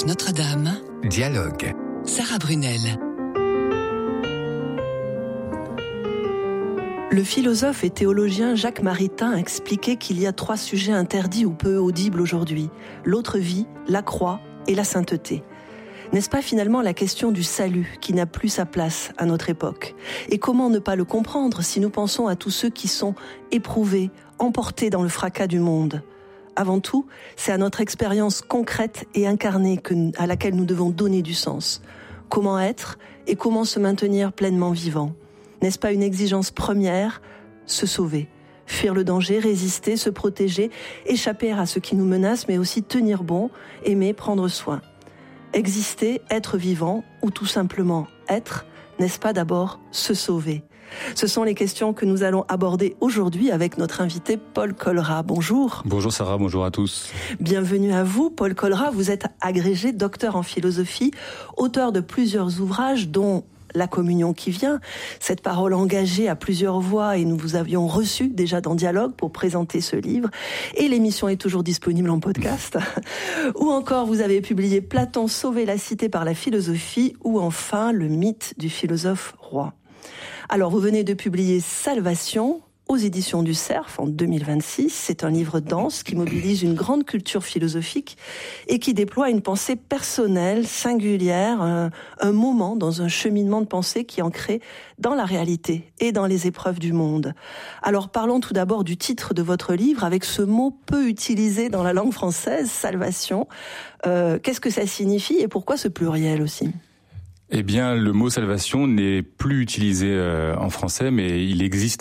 RCF Notre-Dame. Dialogue. Sarah Brunel. Le philosophe et théologien Jacques Maritain expliquait qu'il y a 3 sujets interdits ou peu audibles aujourd'hui. L'autre vie, la croix et la sainteté. N'est-ce pas finalement la question du salut qui n'a plus sa place à notre époque? Et comment ne pas le comprendre si nous pensons à tous ceux qui sont éprouvés, emportés dans le fracas du monde? Avant tout, c'est à notre expérience concrète et incarnée à laquelle nous devons donner du sens. Comment être et comment se maintenir pleinement vivant? N'est-ce pas une exigence première? Se sauver, fuir le danger, résister, se protéger, échapper à ce qui nous menace, mais aussi tenir bon, aimer, prendre soin. Exister, être vivant, ou tout simplement être, n'est-ce pas d'abord se sauver? Ce sont les questions que nous allons aborder aujourd'hui avec notre invité Paul Colrat. Bonjour. Bonjour Sarah, bonjour à tous. Bienvenue à vous, Paul Colrat. Vous êtes agrégé docteur en philosophie, auteur de plusieurs ouvrages dont La communion qui vient, cette parole engagée à plusieurs voix, et nous vous avions reçu déjà dans Dialogue pour présenter ce livre, et l'émission est toujours disponible en podcast. Ou encore, vous avez publié Platon, sauver la cité par la philosophie, ou enfin le mythe du philosophe roi. Alors, vous venez de publier Salvation aux éditions du Cerf en 2026. C'est un livre dense qui mobilise une grande culture philosophique et qui déploie une pensée personnelle, singulière, un moment dans un cheminement de pensée qui est ancré dans la réalité et dans les épreuves du monde. Alors parlons tout d'abord du titre de votre livre avec ce mot peu utilisé dans la langue française, salvation. Qu'est-ce que ça signifie et pourquoi ce pluriel aussi ? Eh bien, le mot salvation n'est plus utilisé en français, mais il existe